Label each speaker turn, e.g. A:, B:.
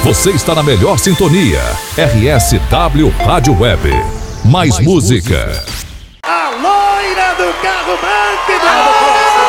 A: Você está na melhor sintonia. RSW Rádio Web. Mais música.
B: A loira do carro branco.